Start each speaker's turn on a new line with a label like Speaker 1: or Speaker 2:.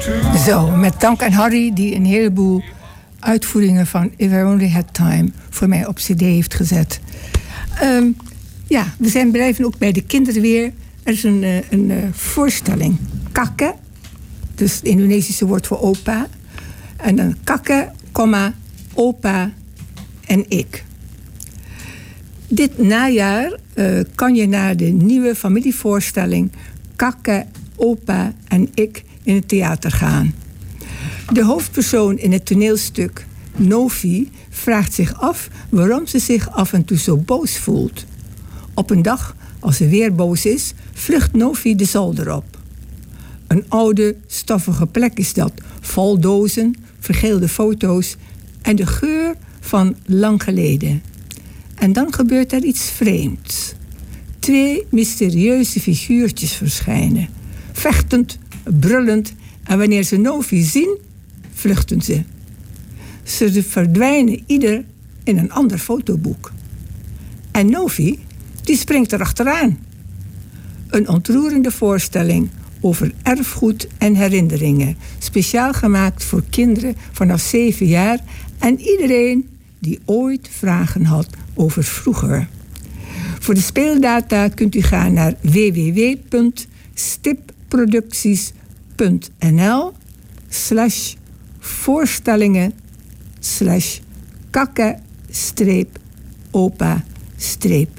Speaker 1: Zo, met dank aan Harry die een heleboel uitvoeringen van If I Only Had Time voor mij op cd heeft gezet. Ja, we blijven ook bij de kinderen weer. Er is een voorstelling. Kakke, dus het Indonesische woord voor opa. En dan kakke, opa en ik. Dit najaar kan je naar de nieuwe familievoorstelling Kakke, opa en ik in het theater gaan. De hoofdpersoon in het toneelstuk, Novi, vraagt zich af waarom ze zich af en toe zo boos voelt. Op een dag, als ze weer boos is, vlucht Novi de zolder op. Een oude, stoffige plek is dat, vol dozen, vergeelde foto's en de geur van lang geleden. En dan gebeurt er iets vreemds. 2 mysterieuze figuurtjes verschijnen. Vechtend, brullend en wanneer ze Novi zien, vluchten ze. Ze verdwijnen ieder in een ander fotoboek. En Novi, die springt erachteraan. Een ontroerende voorstelling over erfgoed en herinneringen. Speciaal gemaakt voor kinderen vanaf 7 jaar en iedereen die ooit vragen had over vroeger. Voor de speeldata kunt u gaan naar www.stipproducties.nl/voorstellingen/kakke-opa-